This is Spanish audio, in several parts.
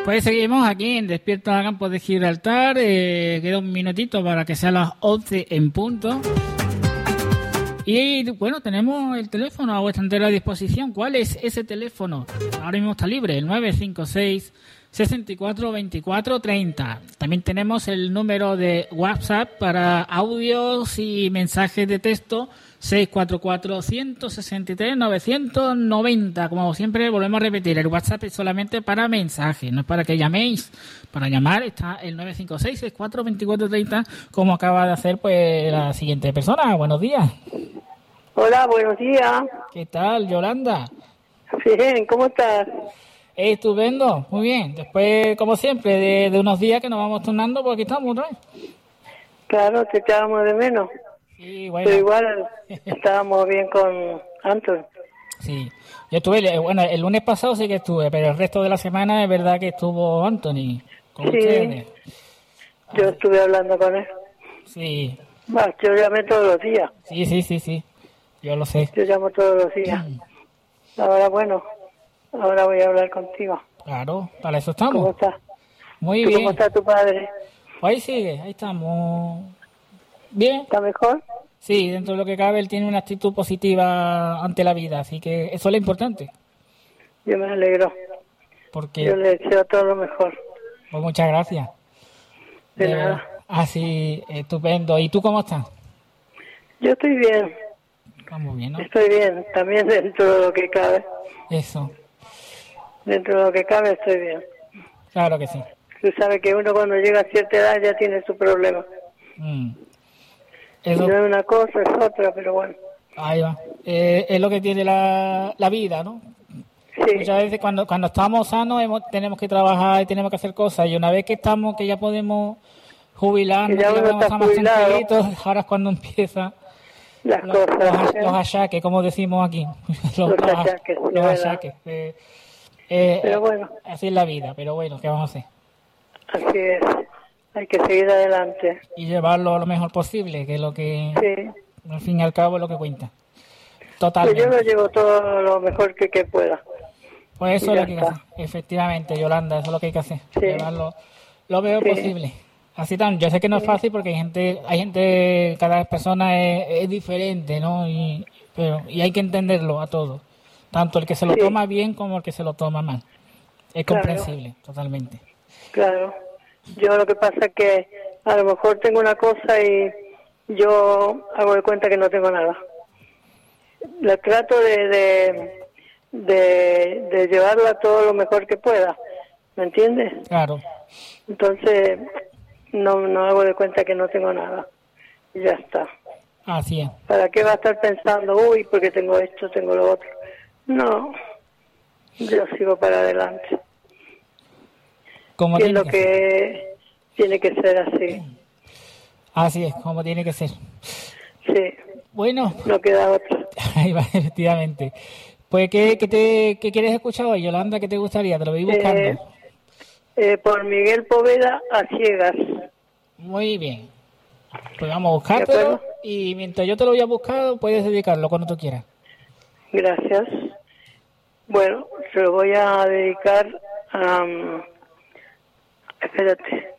Pues seguimos aquí en Despierta a Campo de Gibraltar. Queda un minutito para que sean las 11 en punto. Y bueno, tenemos el teléfono a vuestra entera disposición. ¿Cuál es ese teléfono? Ahora mismo está libre, el 956 64 24 30. También tenemos el número de WhatsApp para audios y mensajes de texto 644 163 990. Como siempre volvemos a repetir, el WhatsApp es solamente para mensajes, no es para que llaméis. Para llamar está el 956 64 24 30, como acaba de hacer pues la siguiente persona. Buenos días. Hola, buenos días. ¿Qué tal, Yolanda? Bien, ¿cómo estás? Estupendo, muy bien. Después, como siempre, de unos días que nos vamos turnando, pues aquí estamos otra vez. Claro, te echábamos de menos. Sí, bueno. Pero igual estábamos bien con Anton. Sí, yo estuve, bueno, el lunes pasado sí que estuve, pero el resto de la semana es verdad que estuvo Anthony con ustedes. Yo estuve hablando con él. Sí. Bah, yo llamé todos los días. Sí, yo lo sé. Yo llamo todos los días. Ahora, bueno, ahora voy a hablar contigo. Claro, para eso estamos. ¿Cómo estás? Muy bien. ¿Cómo está tu padre? Ahí sigue, ahí estamos. Bien. ¿Está mejor? Sí, dentro de lo que cabe, él tiene una actitud positiva ante la vida, así que eso es lo importante. Yo me alegro. Porque yo le deseo todo lo mejor. Pues muchas gracias. De nada. Así, estupendo. ¿Y tú cómo estás? Yo estoy bien. Estamos bien, ¿no? Estoy bien, también dentro de lo que cabe. Eso. Dentro de lo que cabe estoy bien. Claro que sí. Tú sabes que uno cuando llega a cierta edad ya tiene su problema. Eso... No es una cosa, es otra, pero bueno. Ahí va. Es lo que tiene la vida, ¿no? Sí. Muchas veces cuando estamos sanos tenemos que trabajar y tenemos que hacer cosas. Y una vez que estamos, que ya podemos jubilarnos, ya que ya podemos estar más jubilado, tranquilitos, ahora es cuando empiezan los achaques, como decimos aquí. los achaques. Los achaques. Pero bueno. Así es la vida, pero bueno, ¿qué vamos a hacer? Así es. Hay que seguir adelante. Y llevarlo lo mejor posible, que es lo que, al fin y al cabo, es lo que cuenta. Totalmente. Pues yo lo llevo todo lo mejor que pueda. Pues eso es lo que hay que hacer. Efectivamente, Yolanda, eso es lo que hay que hacer. Llevarlo lo mejor posible. Así tan, yo sé que no es fácil porque hay gente, cada persona es diferente, ¿no? Y hay que entenderlo a todos. Tanto el que se lo toma bien como el que se lo toma mal. Es comprensible, totalmente. Claro. Yo lo que pasa es que a lo mejor tengo una cosa y yo hago de cuenta que no tengo nada. La trato de llevarla todo lo mejor que pueda, ¿me entiendes? Claro. Entonces no hago de cuenta que no tengo nada y ya está. Así es. ¿Para qué va a estar pensando, uy, porque tengo esto, tengo lo otro? No, yo sigo para adelante. Como entiendo que tiene que ser así. Así es, como tiene que ser. Sí. Bueno. No queda otra. Ahí va, efectivamente. Pues, ¿qué quieres escuchar hoy, Yolanda? ¿Qué te gustaría? Te lo voy buscando. Por Miguel Poveda, A Ciegas. Muy bien. Pues vamos a buscártelo y mientras yo te lo voy a buscar, puedes dedicarlo cuando tú quieras. Gracias. Bueno, se lo voy a dedicar a... espérate.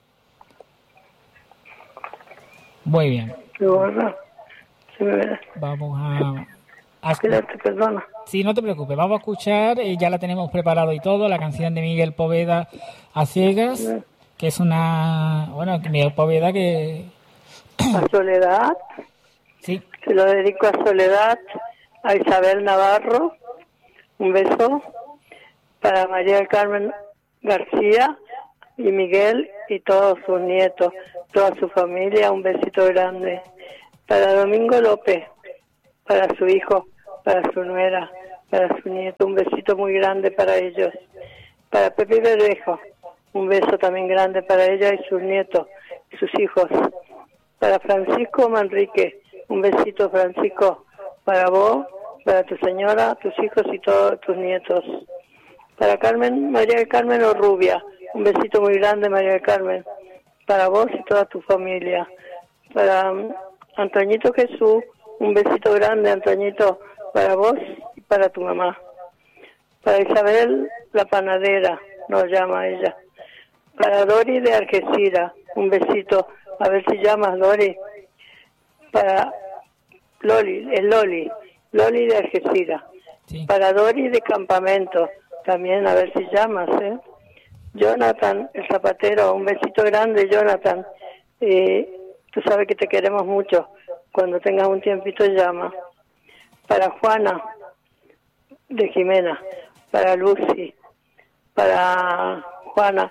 Muy bien. Se me verá. Vamos a... Espérate, perdona. Sí, no te preocupes. Vamos a escuchar, ya la tenemos preparado y todo, la canción de Miguel Poveda, A Ciegas, que es una... Bueno, Miguel Poveda que... A Soledad. Sí. Se lo dedico a Soledad, a Isabel Navarro, un beso, para María del Carmen García y Miguel y todos sus nietos, toda su familia, un besito grande. Para Domingo López, para su hijo, para su nuera, para su nieto, un besito muy grande para ellos. Para Pepe Verdejo, un beso también grande para ella y sus nietos y sus hijos. Para Francisco Manrique, un besito, Francisco, para vos, para tu señora, tus hijos y todos tus nietos. Para Carmen, María del Carmen Orrubia, un besito muy grande, María del Carmen, para vos y toda tu familia. Para Antoñito Jesús, un besito grande, Antoñito, para vos y para tu mamá. Para Isabel la panadera, nos llama ella. Para Dori de Algeciras, un besito, a ver si llamas, Dori. Para Loli de Algeciras. Sí. Para Dori de Campamento, también a ver si llamas, Jonathan, el zapatero, un besito grande, Jonathan. Tú sabes que te queremos mucho. Cuando tengas un tiempito llama. Para Juana de Jimena, para Lucy, para Juana,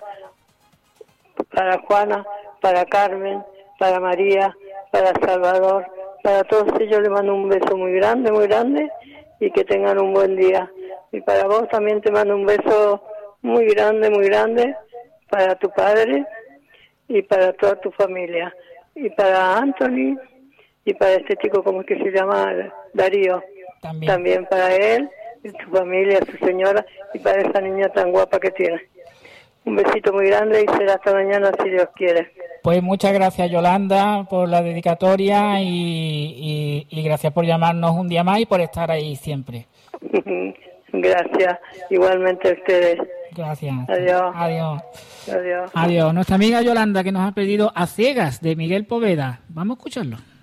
para Carmen, para María, para Salvador, para todos ellos les mando un beso muy grande y que tengan un buen día. Y para vos también te mando un beso muy grande para tu padre y para toda tu familia. Y para Anthony y para este chico, ¿cómo es que se llama? Darío. También para él, y su familia, su señora y para esa niña tan guapa que tiene. Un besito muy grande y será hasta mañana si Dios quiere. Pues muchas gracias, Yolanda, por la dedicatoria y gracias por llamarnos un día más y por estar ahí siempre. Gracias, igualmente a ustedes. Gracias. Adiós. Adiós. Nuestra amiga Yolanda, que nos ha pedido A Ciegas, de Miguel Poveda. Vamos a escucharlo.